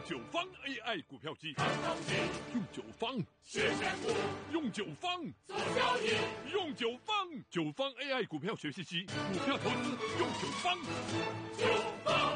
九方 AI 股票机， 看东西， 用九方学选股， 用九方做交易， 用九方，九方 AI 股票学习机，股票投资用九方。 九方。